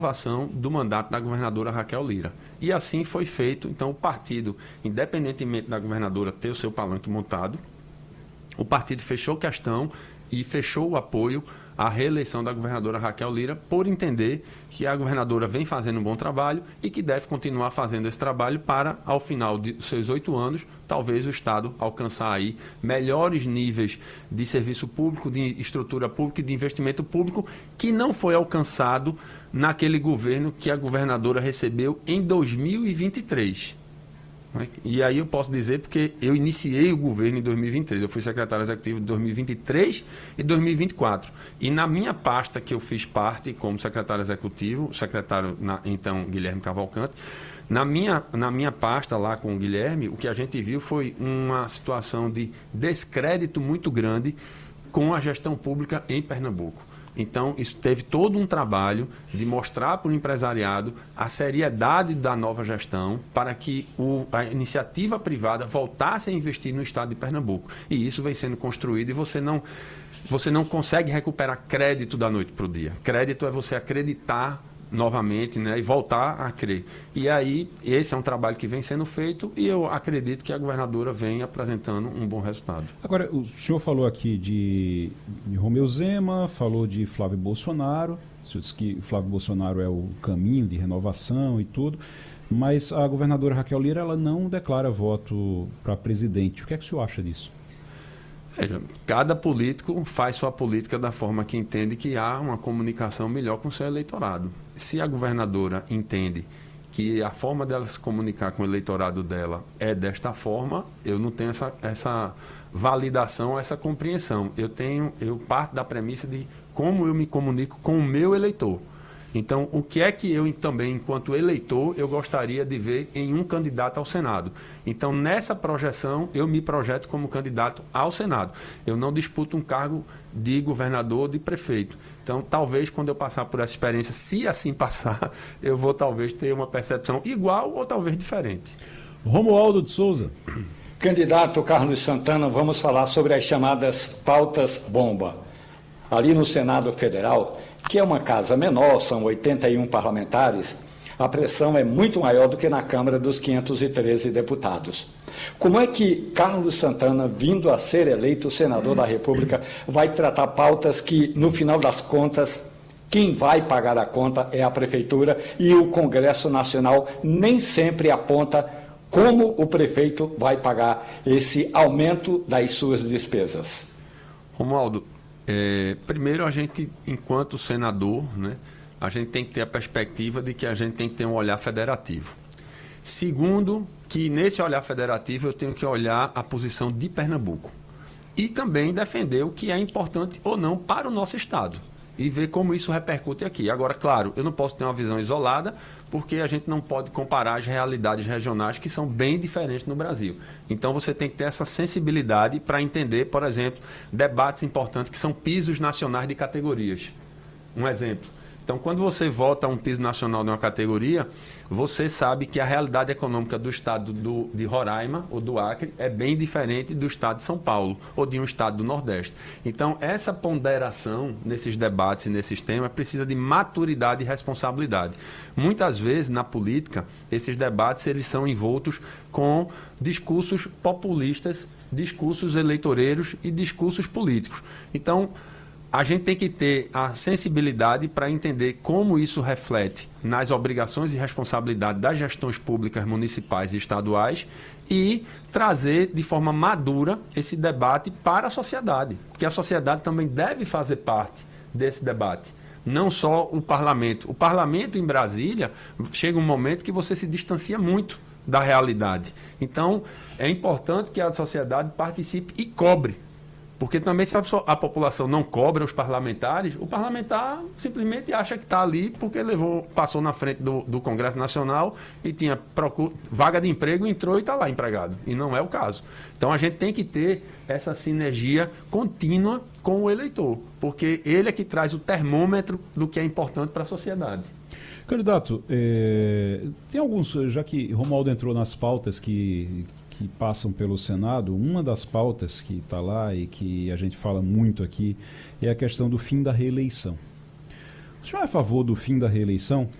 renovação do mandato da governadora Raquel Lira. E assim foi feito. Então, o partido, independentemente da governadora ter o seu palanque montado, o partido fechou questão e fechou o apoio à reeleição da governadora Raquel Lira, por entender que a governadora vem fazendo um bom trabalho e que deve continuar fazendo esse trabalho para, ao final de seus 8 anos, talvez o Estado alcançar aí melhores níveis de serviço público, de estrutura pública e de investimento público, que não foi alcançado naquele governo que a governadora recebeu em 2023. E aí eu posso dizer porque eu iniciei o governo em 2023, eu fui secretário executivo de 2023 e 2024. E na minha pasta que eu fiz parte como secretário executivo, então Guilherme Cavalcante, na minha pasta lá com o Guilherme, o que a gente viu foi uma situação de descrédito muito grande com a gestão pública em Pernambuco. Então, isso teve todo um trabalho de mostrar para o empresariado a seriedade da nova gestão para que a iniciativa privada voltasse a investir no estado de Pernambuco. E isso vem sendo construído e você não consegue recuperar crédito da noite para o dia. Crédito é você acreditar novamente, né, e voltar a crer. E aí, esse é um trabalho que vem sendo feito e eu acredito que a governadora vem apresentando um bom resultado. Agora, o senhor falou aqui de Romeu Zema, falou de Flávio Bolsonaro, o senhor disse que Flávio Bolsonaro é o caminho de renovação e tudo, mas a governadora Raquel Lira, ela não declara voto para presidente. O que é que o senhor acha disso? Veja, cada político faz sua política da forma que entende que há uma comunicação melhor com o seu eleitorado. Se a governadora entende que a forma dela se comunicar com o eleitorado dela é desta forma, eu não tenho essa validação, essa compreensão. Eu parto da premissa de como eu me comunico com o meu eleitor. Então, o que é que eu também, enquanto eleitor, eu gostaria de ver em um candidato ao Senado? Então, nessa projeção, eu me projeto como candidato ao Senado. Eu não disputo um cargo de governador ou de prefeito. Então, talvez, quando eu passar por essa experiência, se assim passar, eu vou talvez ter uma percepção igual ou talvez diferente. Romualdo de Souza. Candidato Carlos Santana, vamos falar sobre as chamadas pautas bomba. Ali no Senado Federal, que é uma casa menor, são 81 parlamentares, a pressão é muito maior do que na Câmara dos 513 deputados. Como é que Carlos Santana, vindo a ser eleito senador da República, vai tratar pautas que, no final das contas, quem vai pagar a conta é a Prefeitura e o Congresso Nacional nem sempre aponta como o prefeito vai pagar esse aumento das suas despesas? Romualdo, primeiro a gente, enquanto senador, né, a gente tem que ter a perspectiva de que a gente tem que ter um olhar federativo. Segundo, que nesse olhar federativo eu tenho que olhar a posição de Pernambuco e também defender o que é importante ou não para o nosso estado e ver como isso repercute aqui. Agora, claro, eu não posso ter uma visão isolada, porque a gente não pode comparar as realidades regionais que são bem diferentes no Brasil. Então, você tem que ter essa sensibilidade para entender, por exemplo, debates importantes que são pisos nacionais de categorias. Um exemplo. Então, quando você vota um piso nacional de uma categoria, você sabe que a realidade econômica do estado de Roraima ou do Acre é bem diferente do estado de São Paulo ou de um estado do Nordeste. Então, essa ponderação nesses debates e nesses temas precisa de maturidade e responsabilidade. Muitas vezes, na política, esses debates eles são envoltos com discursos populistas, discursos eleitoreiros e discursos políticos. Então, a gente tem que ter a sensibilidade para entender como isso reflete nas obrigações e responsabilidades das gestões públicas municipais e estaduais e trazer de forma madura esse debate para a sociedade, porque a sociedade também deve fazer parte desse debate. Não só o parlamento. O parlamento em Brasília, chega um momento que você se distancia muito da realidade. Então, é importante que a sociedade participe e cobre. Porque também se a população não cobra os parlamentares, o parlamentar simplesmente acha que está ali porque passou na frente do Congresso Nacional e tinha vaga de emprego, entrou e está lá empregado. E não é o caso. Então a gente tem que ter essa sinergia contínua com o eleitor, porque ele é que traz o termômetro do que é importante para a sociedade. Candidato, tem alguns, já que Romualdo entrou nas pautas que passam pelo Senado, uma das pautas que está lá e que a gente fala muito aqui é a questão do fim da reeleição. O senhor é a favor do fim da reeleição?